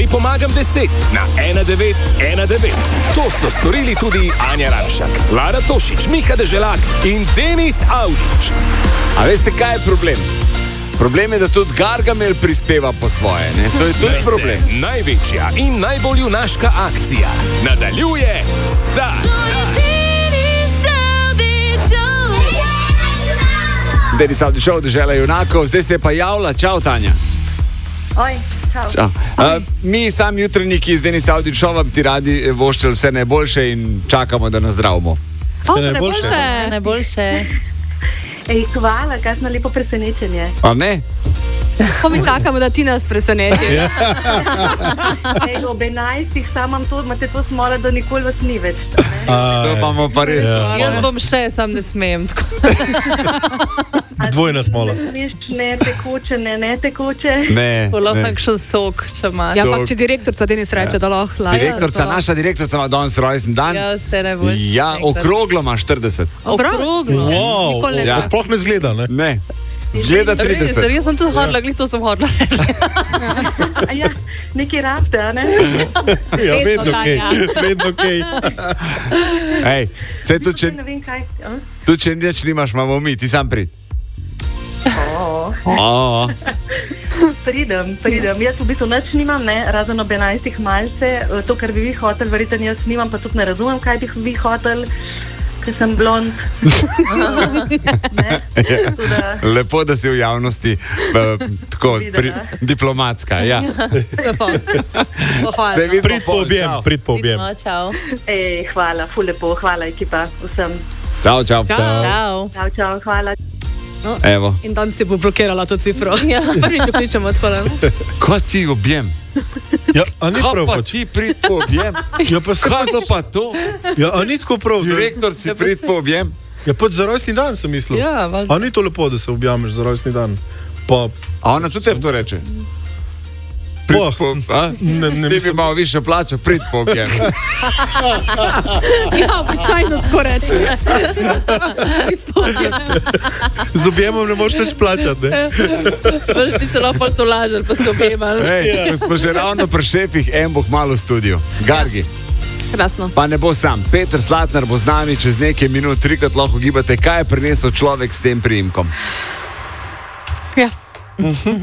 pomagam 10 na 1919. To so storili tudi Anja Ramšak, Lara Tošič, Miha Deželak in Denis Audič. A veste, kaj je problem? Problem je, da tudi Gargamel prispeva po svoje. Ne? To je tudi problem. Največja in najbolj junaška akcija nadaljuje Start. Denis Audič Show, Dežela junakov. Zdaj se je pa javila. Čau, Tanja. Oj, čau. Čau. Mi sami jutranjiki z Denis Audič Showa bi ti radi voščili vse najboljše in čakamo, da nas zdravimo. Najboljše. Ej, hvala, kakšno lepo presenečenje. A ne? Ko mi čakamo, da ti nas presenetiš. Ej, ob 11 samam to, imate to smolo, da nikoli vas ni več. To imamo pa res. Jaz bom še, sam ne smem. Dvojna smola. Ne tekoče, ne tekoče. Ne. Lahko kakšen sok, če imaš. Ja, pa če direktorica Denis reče, da lahko laja. Direktorica, naša direktorica ima danes rojsten dan. Ja, vse najboljše. Ja, okroglo ima 40. Okroglo? Wow, Ja. sploh ne zgleda, ne? Ne. Zgleda 30. Jaz sem tudi hodila, glih to sem hodila. Ja, nekaj rabte, a ne? Ja, vedno kaj. Vedno kaj. Ej, saj tudi Ne vem kaj. če nič nimaš, imamo mi, ti sam prid. Pridem. Jaz v bistvu nič nimam, ne, razen ob 11 malce. To, kar bi vi hotel, verjetno jaz nimam, pa tudi ne razumem, kaj bi vi hotel, ker sem blond. Lepo, da si v javnosti tako diplomatska. Ja. Se vidi, Prid po objem. Čau. Ej, hvala, ful lepo, hvala ekipa vsem. Čau. Čau, hvala. Evo. In dan si bo blokirala to cifro. Ja. Prvič pričamo tako. Ko ti objem? Ja, a ni Kaj prav pa pač? ti prid po objem? Ja, pa Kaj je pa to? Ja, a ni tako prav? Direktor si prid po objem? Ja, pač za rojstni dan sem mislil. Ja, valjda. A ni to lepo, da se objameš za rojstni dan? Pa, A ona tudi tebi to reče? Boh. Ne ne ti bi mislim. malo više plačal, prid po objem. Ja, običajno tako reče. Z objemom ne moreš več plačati, ne? Prvi bi se lahko to lažali, pa se objemali. Ej, ko smo že ravno pri šefih, en bo kmalu v studiu. Gargi. Krasno. Pa ne bo sam. Peter Slatnar bo z nami čez nekaj minut, trikrat lahko gibate, kaj je prinesel človek s tem priimkom. Ja.